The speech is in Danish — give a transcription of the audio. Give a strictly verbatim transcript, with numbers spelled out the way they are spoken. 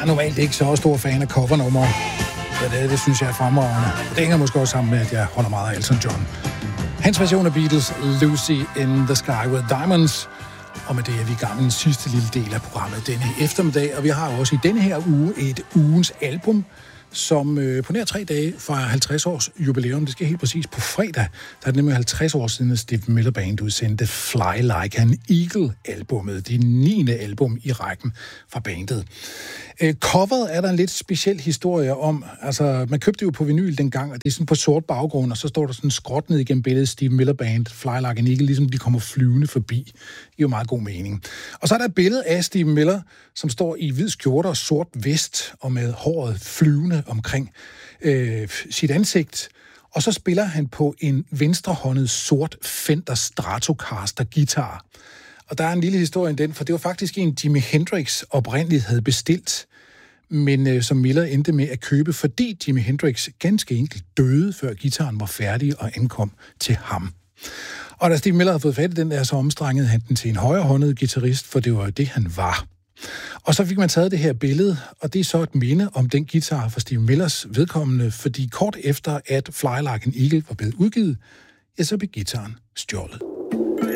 normalt ikke så stor fan af covernummer. Ja, det, det synes jeg er fremragende. Det hænger måske også sammen med, at jeg holder meget af Elton John. Hans version af Beatles, Lucy in the Sky with Diamonds. Og med det er vi i gang med den sidste lille del af programmet denne eftermiddag. Og vi har også i denne her uge et ugens album, som øh, på nær tre dage fejrer halvtreds års jubilæum. Det sker helt præcis på fredag. Der er det nemlig halvtreds år siden, at Steve Miller Band udsendte Fly Like an Eagle-albummet. Det niende album i rækken fra bandet. Øh, coveret er der en lidt speciel historie om. Altså, man købte jo på vinyl dengang, og det er sådan på sort baggrund, og så står der sådan skråt ned igennem billedet Steve Miller Band, Fly Like an Eagle, ligesom de kommer flyvende forbi. Det er jo meget god mening. Og så er der et billede af Steve Miller, som står i hvid skjorte og sort vest, og med håret flyvende omkring øh, sit ansigt. Og så spiller han på en venstrehåndet sort Fender Stratocaster guitar. Og der er en lille historie i den, for det var faktisk en Jimi Hendrix oprindeligt havde bestilt, men øh, som Miller endte med at købe, fordi Jimi Hendrix ganske enkelt døde, før guitaren var færdig og ankom til ham. Og da Steve Miller havde fået fat i den der, så omstrengede han den til en højrehåndet guitarist, for det var jo det, han var. Og så fik man taget det her billede, og det er så et minde om den guitar for Steve Millers vedkommende, fordi kort efter, at Fly Like an Eagle var blevet udgivet, ja, så blev guitaren stjålet.